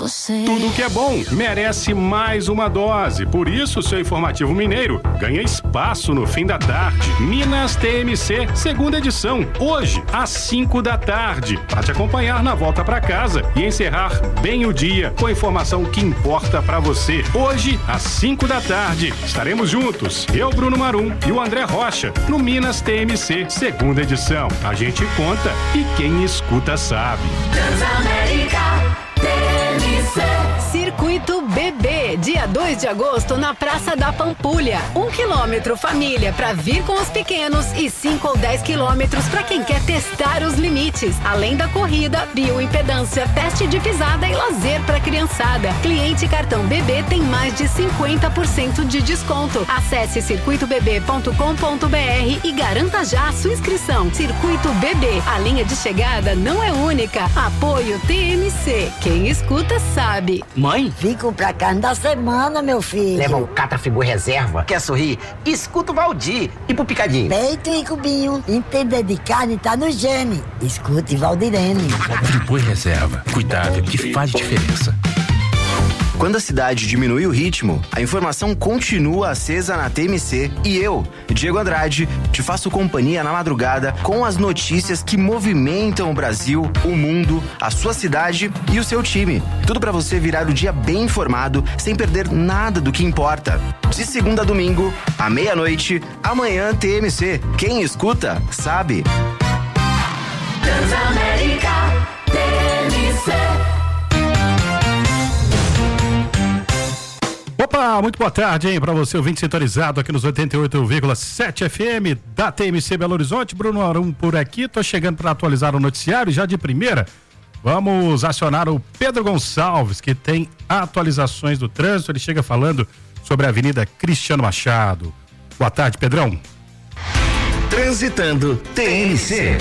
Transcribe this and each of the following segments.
você. Tudo que é bom merece mais uma dose. Por isso, seu Informativo Mineiro ganha espaço no fim da tarde. Minas TMC, segunda edição. Hoje, às 5 da tarde. Para te acompanhar na volta para casa e encerrar bem o dia com a informação que importa para você. Hoje, às 5 da tarde, estaremos juntos. Eu, Bruno Marum e o André Rocha, no Minas TMC, segunda edição. A gente conta e quem escuta sabe. Transamérica TMC. Circuito Bebê, dia 2 de agosto na Praça da Pampulha. 1 quilômetro família para vir com os pequenos e 5 ou 10 quilômetros para quem quer testar os limites. Além da corrida, bioimpedância, teste de pisada e lazer para criançada. Cliente cartão Bebê tem mais de 50% de desconto. Acesse circuitobebê.com.br e garanta já a sua inscrição. Circuito Bebê, a linha de chegada não é única. Apoio TMC. Quem escuta sabe. Mãe? Vim comprar carne da semana, meu filho. Leva um Catafigu reserva. Quer sorrir? Escuta o Valdir. E pro picadinho? Peito e cubinho. Entender de carne tá no gene. Escute Valdirene. Frigo reserva. Cuidado que faz diferença. Quando a cidade diminui o ritmo, a informação continua acesa na TMC e eu, Diego Andrade, te faço companhia na madrugada com as notícias que movimentam o Brasil, o mundo, a sua cidade e o seu time. Tudo para você virar o dia bem informado, sem perder nada do que importa. De segunda a domingo, à meia-noite, amanhã TMC. Quem escuta, sabe. Transamérica TMC. Opa, muito boa tarde, hein, pra você, ouvinte sintonizado aqui nos 88,7 FM da TMC Belo Horizonte. Bruno Arum por aqui, tô chegando para atualizar o noticiário. Já de primeira, vamos acionar o Pedro Gonçalves, que tem atualizações do trânsito. Ele chega falando sobre a Avenida Cristiano Machado. Boa tarde, Pedrão. Transitando TMC.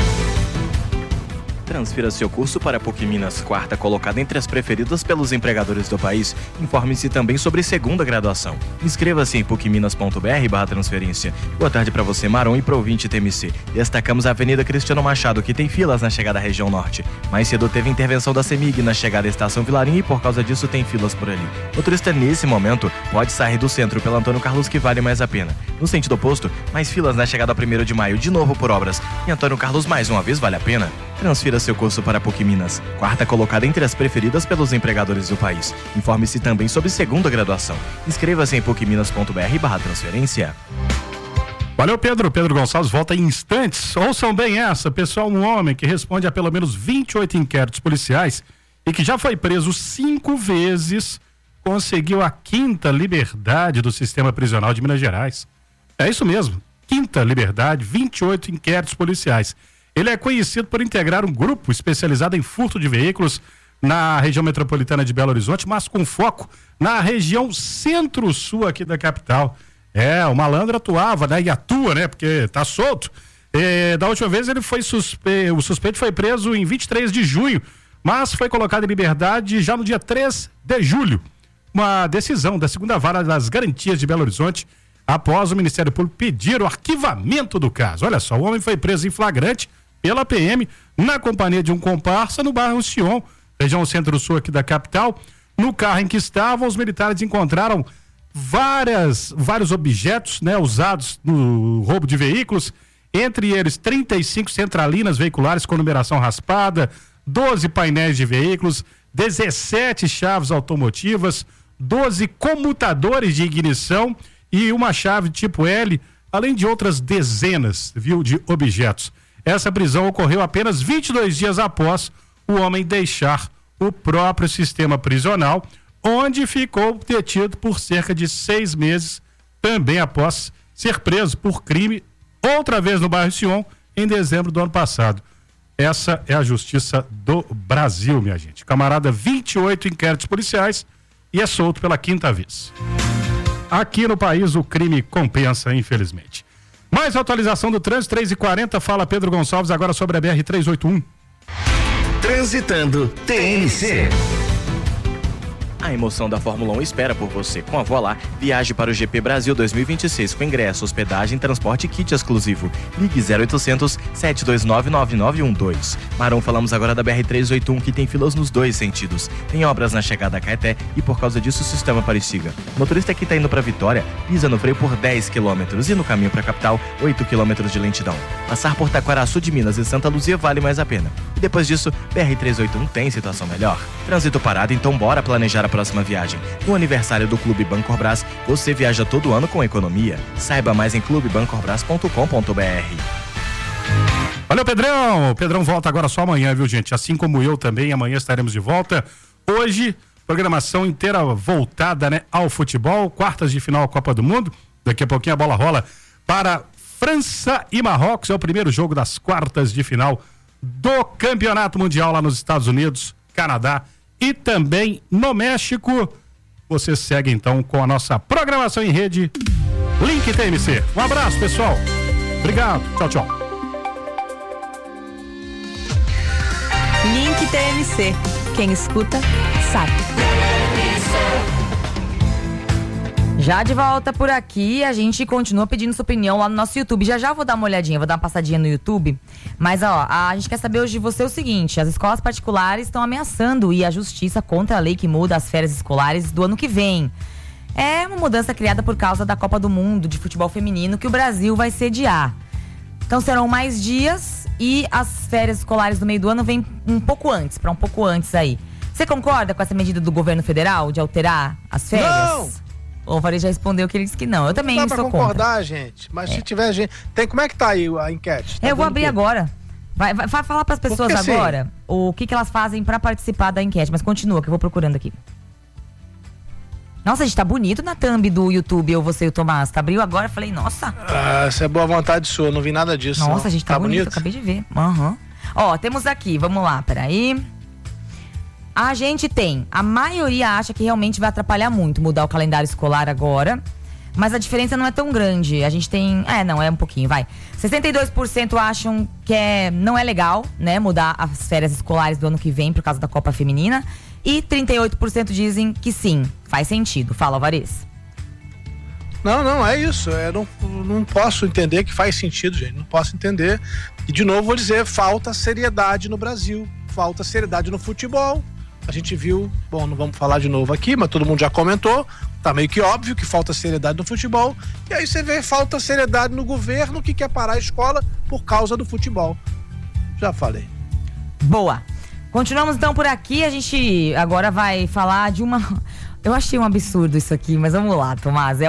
Transfira seu curso para PUC Minas, quarta colocada entre as preferidas pelos empregadores do país. Informe-se também sobre segunda graduação. Inscreva-se em pucminas.br/transferência. Boa tarde para você, Marom, e pro ouvinte TMC. Destacamos a Avenida Cristiano Machado, que tem filas na chegada à região norte. Mais cedo teve intervenção da CEMIG na chegada à Estação Vilarim e por causa disso tem filas por ali. Motorista nesse momento pode sair do centro pelo Antônio Carlos, que vale mais a pena. No sentido oposto, mais filas na chegada ao 1º de maio, de novo por obras. E Antônio Carlos mais uma vez vale a pena. Transfira seu curso para PUC Minas, quarta colocada entre as preferidas pelos empregadores do país. Informe-se também sobre segunda graduação. Inscreva-se em pucminas.br/transferência. Valeu, Pedro. Pedro Gonçalves volta em instantes. Ouçam bem essa, pessoal. Um homem que responde a pelo menos 28 inquéritos policiais e que já foi preso 5 vezes, conseguiu a 5ª liberdade do sistema prisional de Minas Gerais. É isso mesmo, 5ª liberdade, 28 inquéritos policiais. Ele é conhecido por integrar um grupo especializado em furto de veículos na região metropolitana de Belo Horizonte, mas com foco na região centro-sul aqui da capital. O malandro atuava, né? E atua, né? Porque tá solto. Da última vez ele foi o suspeito foi preso em 23 de junho, mas foi colocado em liberdade já no dia 3 de julho. Uma decisão da segunda vara das garantias de Belo Horizonte, após o Ministério Público pedir o arquivamento do caso. Olha só, o homem foi preso em flagrante pela PM, na companhia de um comparsa no bairro Sion, região centro-sul aqui da capital. No carro em que estavam, os militares encontraram vários objetos, né, usados no roubo de veículos, entre eles 35 centralinas veiculares com numeração raspada, 12 painéis de veículos, 17 chaves automotivas, 12 comutadores de ignição e uma chave tipo L, além de outras dezenas, de objetos. Essa prisão ocorreu apenas 22 dias após o homem deixar o próprio sistema prisional, onde ficou detido por cerca de 6 meses, também após ser preso por crime, outra vez no bairro Sion, em dezembro do ano passado. Essa é a justiça do Brasil, minha gente. Camarada, 28 inquéritos policiais e é solto pela 5ª vez. Aqui no país o crime compensa, infelizmente. Mais atualização do trânsito, 3h40, fala Pedro Gonçalves agora sobre a BR-381. Transitando TMC. A emoção da Fórmula 1 espera por você. Com a Voilá, viaje para o GP Brasil 2026 com ingresso, hospedagem, transporte e kit exclusivo. Ligue 0800 729 9912. Marom, falamos agora da BR-381, que tem filas nos dois sentidos. Tem obras na chegada a Caeté e por causa disso o sistema Parecida. O motorista que está indo para Vitória pisa no freio por 10 km e no caminho para a capital 8 km de lentidão. Passar por Taquaraçu de Minas e Santa Luzia vale mais a pena. E depois disso, BR-381 tem situação melhor. Trânsito parado, então bora planejar a próxima viagem. No aniversário do Clube Bancorbras, você viaja todo ano com economia. Saiba mais em clubebancorbras.com.br. Valeu, Pedrão! O Pedrão volta agora só amanhã, viu, gente? Assim como eu também, amanhã estaremos de volta. Hoje, programação inteira voltada, né, ao futebol, quartas de final Copa do Mundo. Daqui a pouquinho a bola rola para França e Marrocos. É o primeiro jogo das quartas de final do Campeonato Mundial lá nos Estados Unidos, Canadá e também no México. Você segue então com a nossa programação em rede Link TMC. Um abraço, pessoal. Obrigado. Tchau, tchau. Link TMC. Quem escuta, sabe. Já de volta por aqui, a gente continua pedindo sua opinião lá no nosso YouTube. Já eu vou dar uma olhadinha, vou dar uma passadinha no YouTube. Mas, a gente quer saber hoje de você o seguinte: as escolas particulares estão ameaçando ir à justiça contra a lei que muda as férias escolares do ano que vem. É uma mudança criada por causa da Copa do Mundo de futebol feminino que o Brasil vai sediar. Então serão mais dias e as férias escolares do meio do ano vêm um pouco antes aí. Você concorda com essa medida do governo federal de alterar as férias? Não! O Alvarez já respondeu que ele disse que não. Eu também sou contra. Não dá pra concordar, gente. Mas se tiver gente... Como é que tá aí a enquete? Eu vou abrir agora. Vai falar pras pessoas agora o que elas fazem pra participar da enquete. Mas continua, que eu vou procurando aqui. Nossa, a gente tá bonito na thumb do YouTube, eu, você e o Tomás. Tá, abriu agora, falei, nossa. Essa é boa vontade sua, não vi nada disso. Nossa, não. A gente tá bonito, acabei de ver. Ó, temos aqui, vamos lá, peraí. A gente tem, a maioria acha que realmente vai atrapalhar muito mudar o calendário escolar agora, mas a diferença não é tão grande. A gente tem, é um pouquinho, vai. 62% acham que não é legal, né, mudar as férias escolares do ano que vem por causa da Copa Feminina, e 38% dizem que sim, faz sentido. Fala, Alvarez. Não, é isso. Eu não posso entender que faz sentido, gente. Não posso entender. E de novo vou dizer, falta seriedade no Brasil, falta seriedade no futebol. A gente viu, não vamos falar de novo aqui, mas todo mundo já comentou, tá meio que óbvio que falta seriedade no futebol, e aí você vê falta seriedade no governo que quer parar a escola por causa do futebol. Já falei. Boa. Continuamos então por aqui, a gente agora vai falar de uma... Eu achei um absurdo isso aqui, mas vamos lá, Tomás.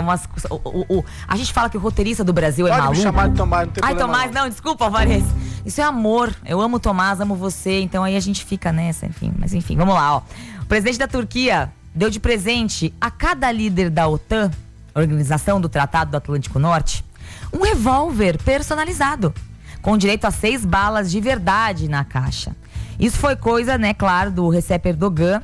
A gente fala que o roteirista do Brasil é maluco. Pode me chamar de Tomás, não tem problema. Tomás, não, desculpa, Alvarez. Isso é amor. Eu amo o Tomás, amo você, então aí a gente fica nessa, enfim. Mas enfim, vamos lá, ó. O presidente da Turquia deu de presente a cada líder da OTAN, Organização do Tratado do Atlântico Norte, um revólver personalizado, com direito a 6 balas de verdade na caixa. Isso foi coisa, né, claro, do Recep Erdogan,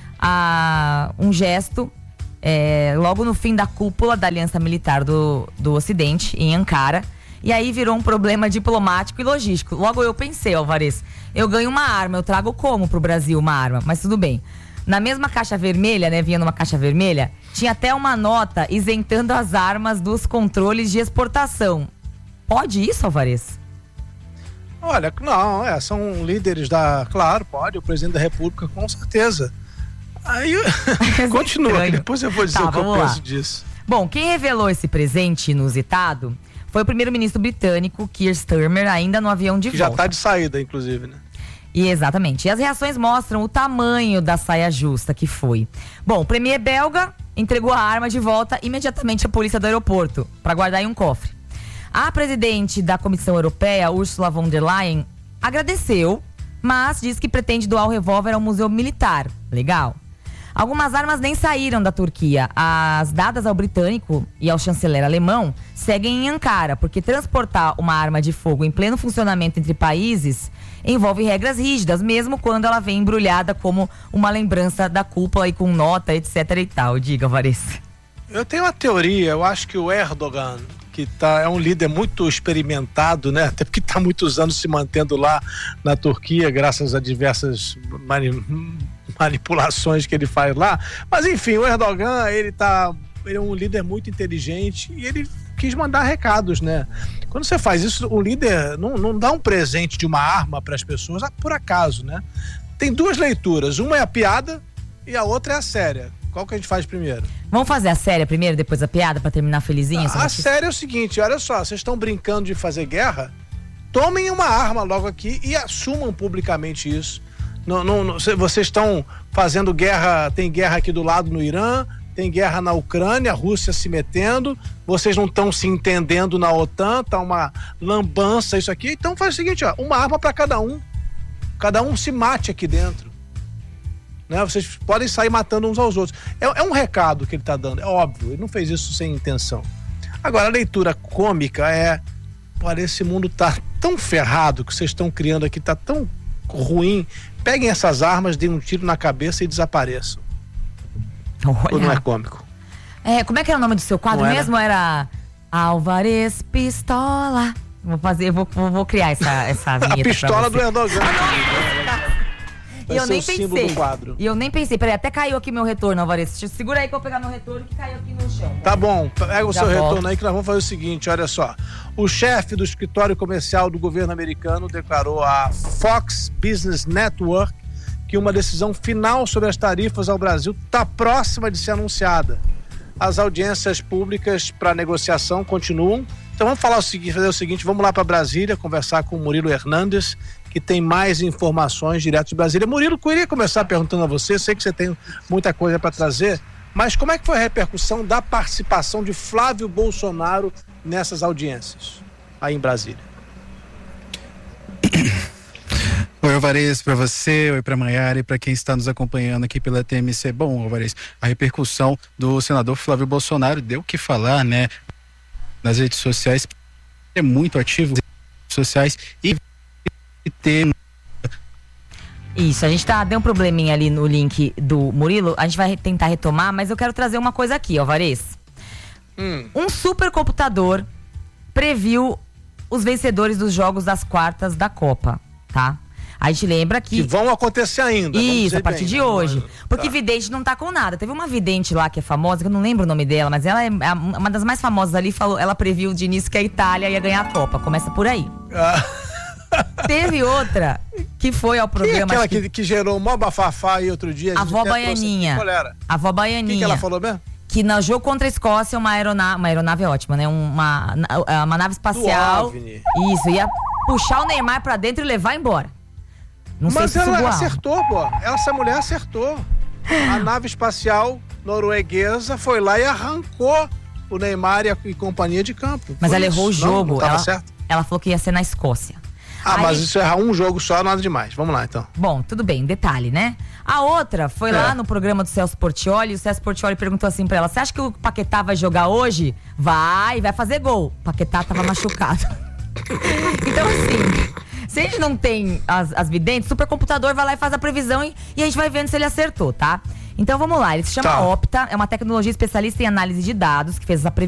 um gesto logo no fim da cúpula da Aliança Militar do Ocidente, em Ankara. E aí virou um problema diplomático e logístico. Logo eu pensei, Alvarez, eu ganho uma arma, eu trago como pro Brasil uma arma? Mas tudo bem. Na mesma caixa vermelha, né, vinha numa caixa vermelha, tinha até uma nota isentando as armas dos controles de exportação. Pode isso, Alvarez? Olha, não, são líderes Claro, pode, o presidente da República, com certeza. Aí, continua, que depois eu vou dizer o que eu penso disso. Bom, quem revelou esse presente inusitado foi o primeiro-ministro britânico, Keir Starmer, ainda no avião de volta. Já tá de saída, inclusive, né? Exatamente. E as reações mostram o tamanho da saia justa que foi. Bom, o premier belga entregou a arma de volta imediatamente à polícia do aeroporto, para guardar em um cofre. A presidente da Comissão Europeia, Ursula von der Leyen, agradeceu, mas disse que pretende doar o revólver ao Museu Militar. Legal. Algumas armas nem saíram da Turquia. As dadas ao britânico e ao chanceler alemão seguem em Ankara, porque transportar uma arma de fogo em pleno funcionamento entre países envolve regras rígidas, mesmo quando ela vem embrulhada como uma lembrança da cúpula e com nota, etc e tal. Diga, Alvarez. Eu tenho uma teoria, eu acho que o Erdogan, que é um líder muito experimentado, né? Até porque está há muitos anos se mantendo lá na Turquia, graças a diversas manipulações que ele faz lá. Mas enfim, o Erdogan, ele é um líder muito inteligente e ele quis mandar recados, né? Quando você faz isso, o líder não dá um presente de uma arma para as pessoas por acaso, né? Tem duas leituras, uma é a piada e a outra é a séria. Qual que a gente faz primeiro? Vamos fazer a séria primeiro, depois a piada, pra terminar felizinho? A séria é o seguinte, olha só, vocês estão brincando de fazer guerra, tomem uma arma logo aqui e assumam publicamente isso. Vocês estão fazendo guerra, tem guerra aqui do lado no Irã, tem guerra na Ucrânia, a Rússia se metendo, vocês não estão se entendendo na OTAN, tá uma lambança isso aqui, então faz o seguinte, ó, uma arma para cada um se mate aqui dentro. Né? Vocês podem sair matando uns aos outros. É um recado que ele está dando, é óbvio, ele não fez isso sem intenção. Agora, a leitura cômica olha, esse mundo tá tão ferrado que vocês estão criando aqui, tá tão ruim, peguem essas armas, deem um tiro na cabeça e desapareçam. Olha. Ou não é cômico? Como é que era o nome do seu quadro mesmo? Era Álvares Pistola. Vou criar essa vinheta. A pistola do Erdogan. E eu nem pensei. E eu nem pensei. Peraí, até caiu aqui meu retorno, Álvares. Segura aí que eu vou pegar meu retorno que caiu aqui no chão. Tá bom, pega o seu retorno aí que nós vamos fazer o seguinte, olha só. O chefe do escritório comercial do governo americano declarou à Fox Business Network que uma decisão final sobre as tarifas ao Brasil está próxima de ser anunciada. As audiências públicas para negociação continuam. Então vamos fazer o seguinte, vamos lá para Brasília conversar com o Murilo Hernandes, que tem mais informações direto de Brasília. Murilo, eu queria começar perguntando a você, sei que você tem muita coisa para trazer, mas como é que foi a repercussão da participação de Flávio Bolsonaro nessas audiências aí em Brasília? Oi, Álvares, para você, oi para Maiara e para quem está nos acompanhando aqui pela TMC. Bom, Álvares, a repercussão do senador Flávio Bolsonaro deu o que falar, né? Nas redes sociais, é muito ativo nas redes sociais e ter... Isso, a gente deu um probleminha ali no link do Murilo, a gente vai tentar retomar, mas eu quero trazer uma coisa aqui, Álvares. Um supercomputador previu os vencedores dos jogos das quartas da Copa, tá? A gente lembra que vão acontecer ainda. Isso, a partir de hoje. Porque vidente não tá com nada. Teve uma vidente lá que é famosa, que eu não lembro o nome dela, mas ela é uma das mais famosas ali, ela previu de início que a Itália ia ganhar a Copa. Começa por aí. Teve outra que foi ao programa... Quem é aquela que gerou um maior bafafá aí outro dia? A avó Baianinha. A avó Baianinha. O que ela falou mesmo? Que no jogo contra a Escócia, uma aeronave é ótima, né? Uma nave espacial. Isso, ia puxar o Neymar pra dentro e levar embora. Mas ela acertou, pô. Essa mulher acertou. A nave espacial norueguesa foi lá e arrancou o Neymar e companhia de campo. Mas ela errou o jogo. Não tava certo? Ela falou que ia ser na Escócia. Mas isso errar um jogo só, nada demais. Vamos lá, então. Bom, tudo bem, detalhe, né? A outra foi lá no programa do Celso Portiolli. O Celso Portiolli perguntou assim pra ela: você acha que o Paquetá vai jogar hoje? Vai fazer gol. O Paquetá tava machucado. Então, assim, se a gente não tem as videntes, o supercomputador vai lá e faz a previsão e a gente vai vendo se ele acertou, tá? Então vamos lá, ele se chama Opta, é uma tecnologia especialista em análise de dados que fez essa previsão.